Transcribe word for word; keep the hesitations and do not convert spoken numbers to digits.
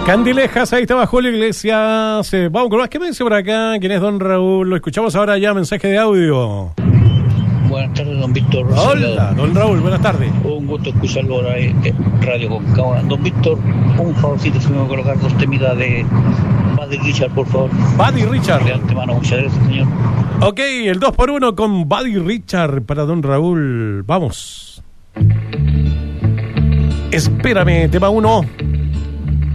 Candilejas, ahí estaba Julio Iglesias. Eh, vamos con más. ¿Qué me dice por acá? ¿Quién es don Raúl? Lo escuchamos ahora ya, mensaje de audio. Buenas tardes, don Víctor. Hola, don Raúl, buenas tardes. Un gusto escucharlo ahora en Radio Concagua. Don Víctor, un favorcito, si me voy a colocar dos temitas de Buddy Richard, por favor. Buddy Richard. De antemano, muchas gracias, señor. Ok, el dos por uno con Buddy Richard para don Raúl. Vamos. Espérame, tema uno.